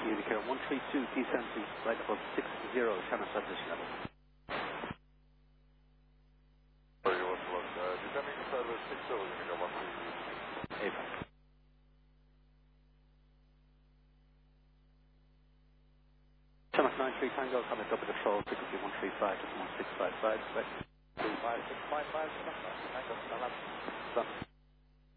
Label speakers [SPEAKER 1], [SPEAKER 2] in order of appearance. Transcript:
[SPEAKER 1] Unicorn 132, descending right above 60, Shannon transition level.
[SPEAKER 2] Sorry, what's lost? Descending further 60, Unicorn 132.
[SPEAKER 1] April. Shannon 93 Tango, coming up with control, frequency 135 to 1655, right? 35, 655, Tango,